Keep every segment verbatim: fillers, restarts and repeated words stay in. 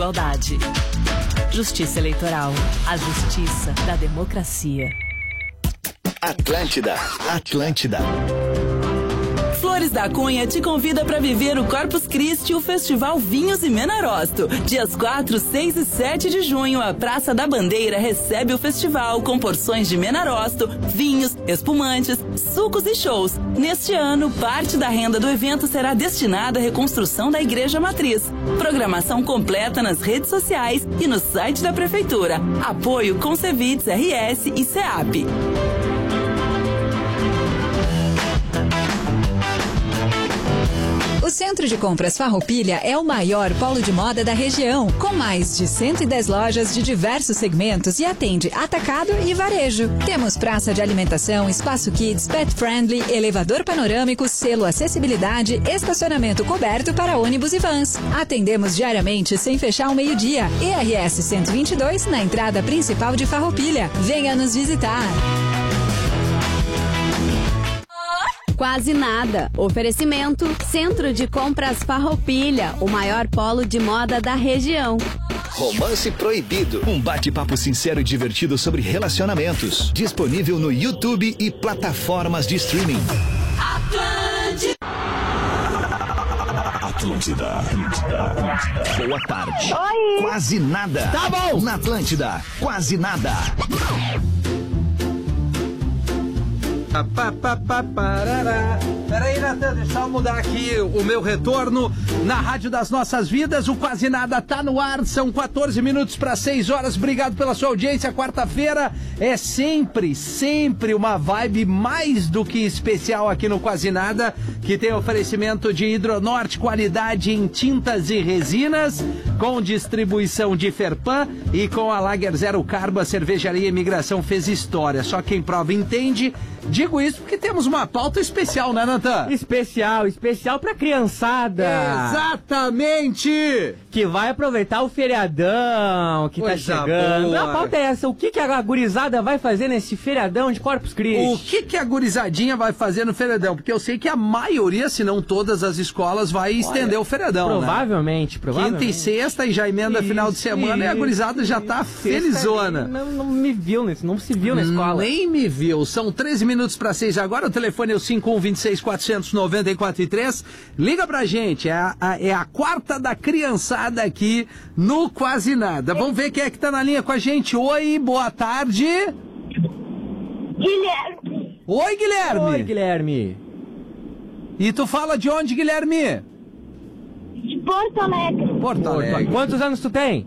Igualdade. Justiça Eleitoral. A justiça da democracia. Atlântida. Atlântida. Flores da Cunha te convida para viver o Corpus Christi e o Festival Vinhos e Menarosto. Dias quatro, seis e sete de junho, a Praça da Bandeira recebe o festival com porções de Menarosto, vinhos, espumantes, sucos e shows. Neste ano, parte da renda do evento será destinada à reconstrução da Igreja Matriz. Programação completa nas redes sociais e no site da Prefeitura. Apoio Concevits R S e SEAP. O Centro de Compras Farroupilha é o maior polo de moda da região, com mais de cento e dez lojas de diversos segmentos e atende atacado e varejo. Temos praça de alimentação, espaço kids, pet friendly, elevador panorâmico, selo acessibilidade, estacionamento coberto para ônibus e vans. Atendemos diariamente sem fechar ao meio-dia. E R S cento e vinte e dois na entrada principal de Farroupilha. Venha nos visitar. Quase nada. Oferecimento Centro de Compras Farroupilha, o maior polo de moda da região. Romance Proibido. Um bate-papo sincero e divertido sobre relacionamentos. Disponível no YouTube e plataformas de streaming. Atlântida. Atlântida. Atlântida. Boa tarde. Oi. Quase nada. Tá bom. Na Atlântida. Quase nada. Pá, pá, pá, parará. Peraí, Natan, deixa eu mudar aqui o meu retorno na Rádio das Nossas Vidas. O Quase Nada tá no ar, são quatorze minutos para seis horas. Obrigado pela sua audiência. Quarta-feira é sempre, sempre uma vibe mais do que especial aqui no Quase Nada, que tem oferecimento de Hidronorte, qualidade em tintas e resinas, com distribuição de Ferpan e com a Lager Zero Carbo, a cervejaria Imigração fez história. Só quem prova entende. Digo isso porque temos uma pauta especial, né, Natan? Especial, especial pra criançada. Exatamente! Que vai aproveitar o feriadão que Coisa tá chegando. boa. A pauta é essa, o que, que a gurizada vai fazer nesse feriadão de Corpus Christi? O que, que a gurizadinha vai fazer no feriadão? Porque eu sei que a maioria, se não todas as escolas, vai estender Olha, o feriadão, provavelmente, né? provavelmente. Quinta e sexta e já emenda isso, final de semana isso, e a gurizada já tá felizona. Não, não me viu, não se viu na escola. Nem me viu. São treze minutos para seis agora. O telefone é o cinco um dois seis, quatro nove quatro três. Liga pra gente. É a, a, é a quarta da criançada aqui no Quase Nada. Vamos ver quem é que tá na linha com a gente. Oi, boa tarde. Guilherme. Oi, Guilherme. Oi, Guilherme. E tu fala de onde, Guilherme? De Porto Alegre. Porto Alegre. Quantos anos tu tem?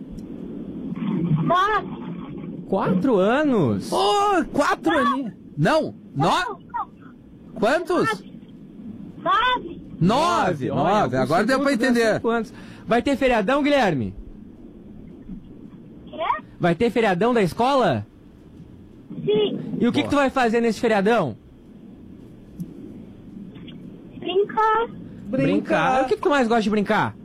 Nove. Quatro anos. Ô, oh, quatro aninhos. Não, no... Quantos? Nove. Nove. Nove. Agora deu pra entender. Vai ter feriadão, Guilherme? Quê? Vai ter feriadão da escola? Sim. E o que, que tu vai fazer nesse feriadão? Brincar. Brincar. O que, que tu mais gosta de brincar?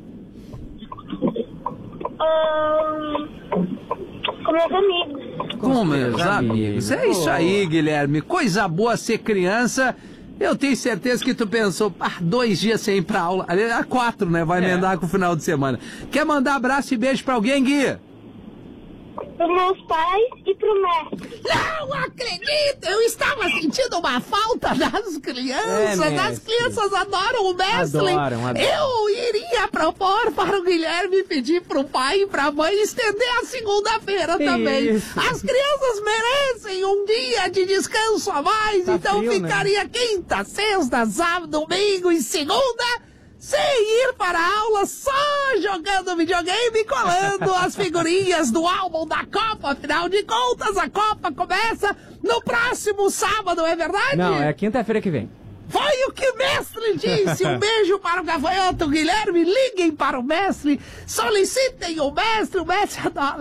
Um, com meus amigos. Com meus amigos. É isso aí, Guilherme. Coisa boa ser criança. Eu tenho certeza que tu pensou, ah, dois dias sem ir pra aula. A quatro, né? Vai emendar é. com o final de semana. Quer mandar abraço e beijo pra alguém, Gui? Para meus pais e pro mestre. Não acredito! Eu estava sentindo uma falta das crianças. É, As crianças adoram o mestre. Adoram, adoram. Eu iria propor para o Guilherme pedir pro pai e pra mãe estender a segunda-feira também. Isso. As crianças merecem um dia de descanso a mais. Tá então frio, ficaria né? quinta, sexta, sábado, domingo e segunda... sem ir para a aula, só jogando videogame e colando as figurinhas do álbum da Copa. Afinal de contas, a Copa começa no próximo sábado, é verdade? Não, é quinta-feira que vem. Foi o que o mestre disse. Um beijo para o gafanhoto Guilherme. Liguem para o mestre, solicitem o mestre. O mestre adora.